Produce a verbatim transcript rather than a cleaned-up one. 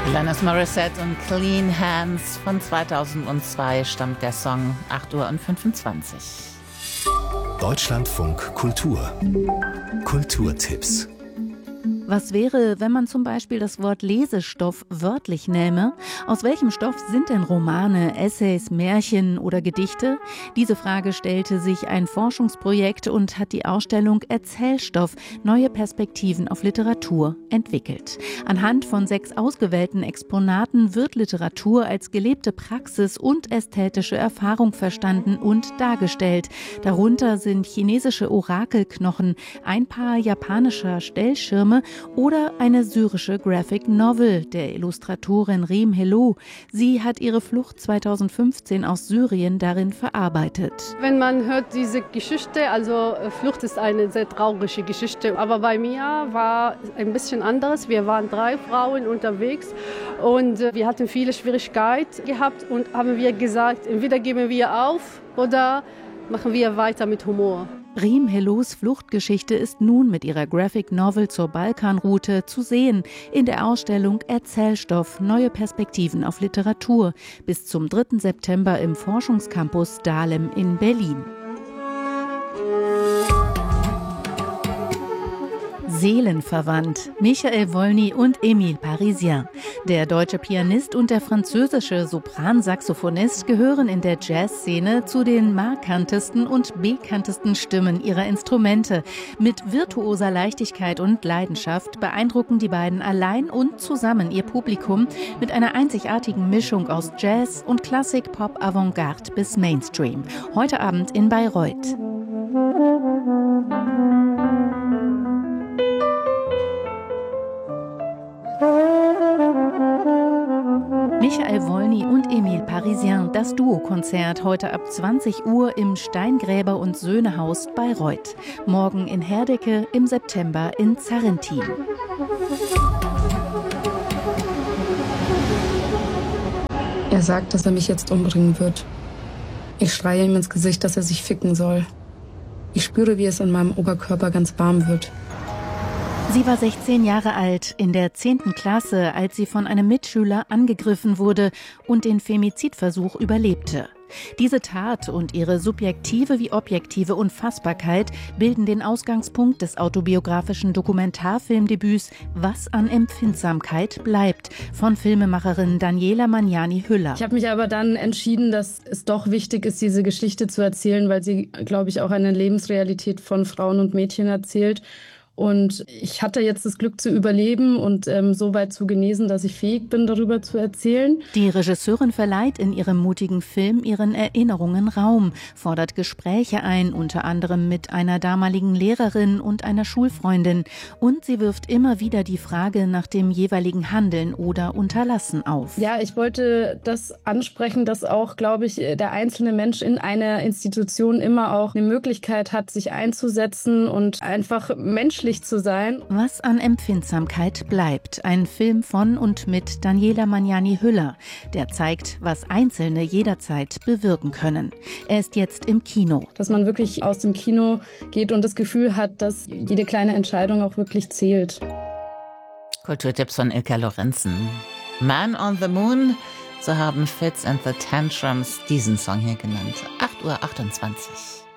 Alanis Morissette und Clean Hands. Von zweitausendzwei stammt der Song. acht Uhr fünfundzwanzig. Deutschlandfunk Kultur. Kulturtipps. Was wäre, wenn man zum Beispiel das Wort Lesestoff wörtlich nähme? Aus welchem Stoff sind denn Romane, Essays, Märchen oder Gedichte? Diese Frage stellte sich ein Forschungsprojekt und hat die Ausstellung Erzählstoff – Neue Perspektiven auf Literatur entwickelt. Anhand von sechs ausgewählten Exponaten wird Literatur als gelebte Praxis und ästhetische Erfahrung verstanden und dargestellt. Darunter sind chinesische Orakelknochen, ein Paar japanischer Stellschirme oder eine syrische Graphic Novel der Illustratorin Riem Hello. Sie hat ihre Flucht zweitausendfünfzehn aus Syrien darin verarbeitet. Wenn man hört diese Geschichte, also Flucht ist eine sehr traurige Geschichte, aber bei mir war ein bisschen anders. Wir waren drei Frauen unterwegs und wir hatten viele Schwierigkeiten gehabt und haben wir gesagt, entweder geben wir auf oder machen wir weiter mit Humor. Riem Hellos Fluchtgeschichte ist nun mit ihrer Graphic Novel zur Balkanroute zu sehen in der Ausstellung Erzählstoff – Neue Perspektiven auf Literatur bis zum dritten September im Forschungscampus Dahlem in Berlin. Seelenverwandt, Michael Wolny und Émile Parisien. Der deutsche Pianist und der französische Sopransaxophonist gehören in der Jazzszene zu den markantesten und bekanntesten Stimmen ihrer Instrumente. Mit virtuoser Leichtigkeit und Leidenschaft beeindrucken die beiden allein und zusammen ihr Publikum mit einer einzigartigen Mischung aus Jazz und Klassik, Pop, Avantgarde bis Mainstream. Heute Abend in Bayreuth. Michael Wolny und Émile Parisien, das Duo-Konzert heute ab zwanzig Uhr im Steingräber- und Söhne-Haus Bayreuth. Morgen in Herdecke, im September in Zarrentin. Er sagt, dass er mich jetzt umbringen wird. Ich schreie ihm ins Gesicht, dass er sich ficken soll. Ich spüre, wie es an meinem Oberkörper ganz warm wird. Sie war sechzehn Jahre alt, in der zehnten Klasse, als sie von einem Mitschüler angegriffen wurde und den Femizidversuch überlebte. Diese Tat und ihre subjektive wie objektive Unfassbarkeit bilden den Ausgangspunkt des autobiografischen Dokumentarfilmdebüts Was an Empfindsamkeit bleibt von Filmemacherin Daniela Magnani-Hüller. Ich habe mich aber dann entschieden, dass es doch wichtig ist, diese Geschichte zu erzählen, weil sie, glaube ich, auch eine Lebensrealität von Frauen und Mädchen erzählt. Und ich hatte jetzt das Glück zu überleben und ähm, so weit zu genesen, dass ich fähig bin, darüber zu erzählen. Die Regisseurin verleiht in ihrem mutigen Film ihren Erinnerungen Raum, fordert Gespräche ein, unter anderem mit einer damaligen Lehrerin und einer Schulfreundin. Und sie wirft immer wieder die Frage nach dem jeweiligen Handeln oder Unterlassen auf. Ja, ich wollte das ansprechen, dass auch, glaube ich, der einzelne Mensch in einer Institution immer auch eine Möglichkeit hat, sich einzusetzen und einfach menschlich zu sein. Was an Empfindsamkeit bleibt. Ein Film von und mit Daniela Magnani-Hüller, der zeigt, was Einzelne jederzeit bewirken können. Er ist jetzt im Kino. Dass man wirklich aus dem Kino geht und das Gefühl hat, dass jede kleine Entscheidung auch wirklich zählt. Kulturtipps von Ilka Lorenzen. Man on the Moon, so haben Fitz and the Tantrums diesen Song hier genannt. acht Uhr achtundzwanzig.